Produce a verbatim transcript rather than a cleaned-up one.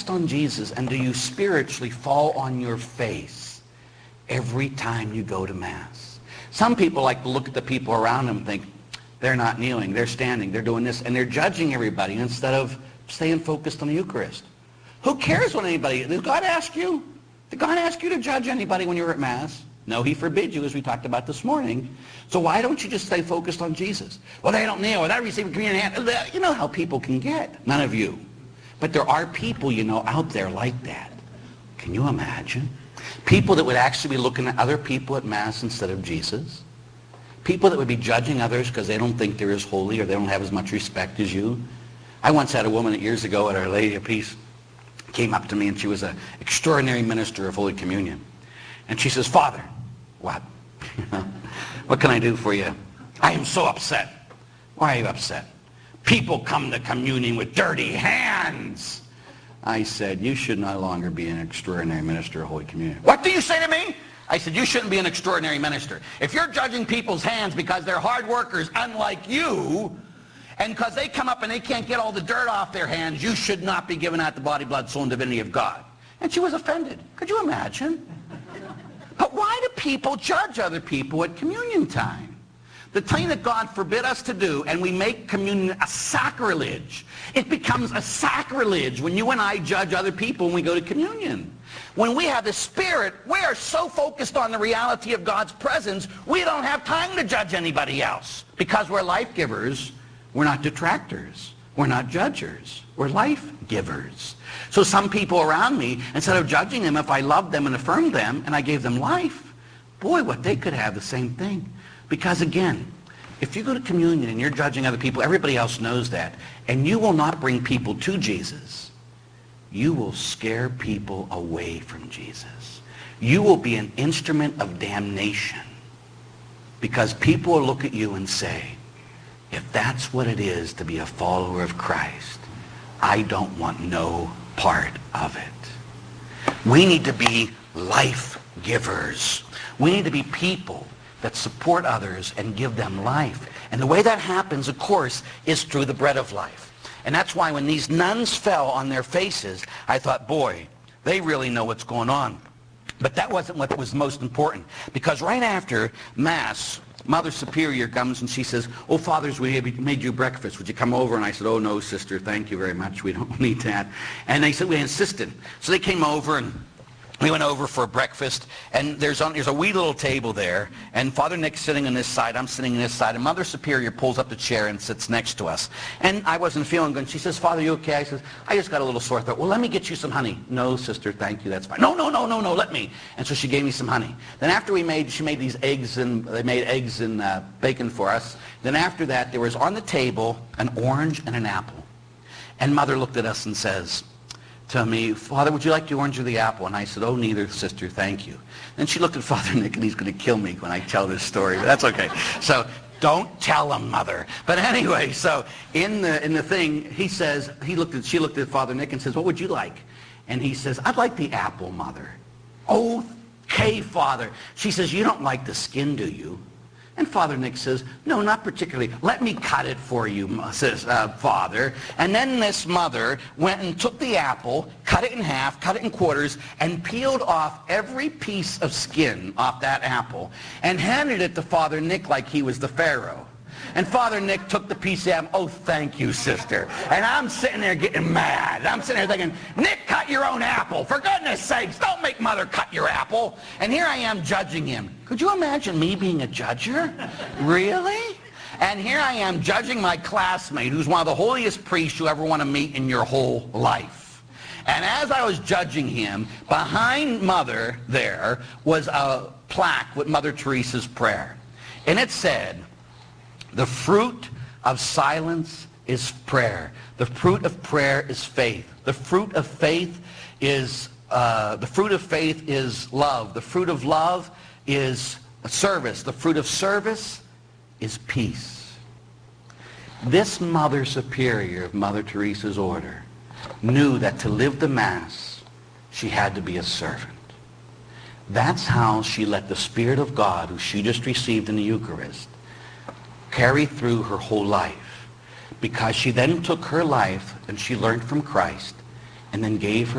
focused on Jesus, and do you spiritually fall on your face every time you go to Mass? Some people like to look at the people around them and think, they're not kneeling, they're standing, they're doing this, and they're judging everybody instead of staying focused on the Eucharist. Who cares what anybody, did God ask you? Did God ask you to judge anybody when you're at Mass? No, he forbid you, as we talked about this morning. So why don't you just stay focused on Jesus? Well, they don't kneel, or they receive a communion hand. You know how people can get. None of you. But there are people, you know, out there like that. Can you imagine? People that would actually be looking at other people at Mass instead of Jesus. People that would be judging others because they don't think they're as holy or they don't have as much respect as you. I once had a woman years ago at Our Lady of Peace came up to me, and she was an extraordinary minister of Holy Communion. And she says, Father, what? What can I do for you? I am so upset. Why are you upset? People come to communion with dirty hands. I said, you should no longer be an extraordinary minister of Holy Communion. What do you say to me? I said, you shouldn't be an extraordinary minister. If you're judging people's hands because they're hard workers, unlike you, and because they come up and they can't get all the dirt off their hands, you should not be giving out the body, blood, soul, and divinity of God. And she was offended. Could you imagine? But why do people judge other people at communion time? The thing that God forbid us to do, and we make communion a sacrilege. It becomes a sacrilege when you and I judge other people when we go to communion. When we have the Spirit, we are so focused on the reality of God's presence, we don't have time to judge anybody else. Because we're life givers, we're not detractors. We're not judgers. We're life givers. So some people around me, instead of judging them, if I loved them and affirmed them and I gave them life, boy, what they could have the same thing. Because again, if you go to communion and you're judging other people, everybody else knows that, and you will not bring people to Jesus, you will scare people away from Jesus. You will be an instrument of damnation because people will look at you and say, if that's what it is to be a follower of Christ, I don't want no part of it. We need to be life givers. We need to be people that support others and give them life. And the way that happens, of course, is through the bread of life. And that's why when these nuns fell on their faces, I thought, boy, they really know what's going on. But that wasn't what was most important. Because right after Mass, Mother Superior comes and she says, oh, fathers, we made you breakfast. Would you come over? And I said, oh, no, sister, thank you very much. We don't need that. And they said, we insisted. So they came over and we went over for breakfast, and there's, on, there's a wee little table there, and Father Nick's sitting on this side, I'm sitting on this side, and Mother Superior pulls up the chair and sits next to us. And I wasn't feeling good. She says, Father, you okay? I says, I just got a little sore throat. Well, let me get you some honey. No, sister, thank you, that's fine. No, no, no, no, no, let me. And so she gave me some honey. Then after we made, she made these eggs, and they made eggs and uh, bacon for us. Then after that, there was on the table an orange and an apple. And Mother looked at us and says to me, Father, would you like the orange or the apple? And I said, oh, neither, sister, thank you. Then she looked at Father Nick, and he's going to kill me when I tell this story, but that's okay. So don't tell him, Mother. But anyway, so in the in the thing, he says, he looked at, she looked at Father Nick and says, what would you like? And he says, I'd like the apple, Mother. Oh, okay, Father. She says, you don't like the skin, do you? And Father Nick says, no, not particularly. Let me cut it for you, says uh, Father. And then this mother went and took the apple, cut it in half, cut it in quarters, and peeled off every piece of skin off that apple and handed it to Father Nick like he was the Pharaoh. And Father Nick took the piece of apple. Oh, thank you, sister. And I'm sitting there getting mad. I'm sitting there thinking, Nick, cut your own apple. For goodness sakes, don't make Mother cut your apple. And here I am judging him. Could you imagine me being a judger? Really? And here I am judging my classmate, who's one of the holiest priests you ever want to meet in your whole life. And as I was judging him, behind Mother there was a plaque with Mother Teresa's prayer. And it said, the fruit of silence is prayer. The fruit of prayer is faith. The fruit of faith is uh, the fruit of faith is love. The fruit of love is service. The fruit of service is peace. This Mother Superior of Mother Teresa's order knew that to live the Mass, she had to be a servant. That's how she let the Spirit of God, who she just received in the Eucharist, carry through her whole life, because she then took her life and she learned from Christ and then gave her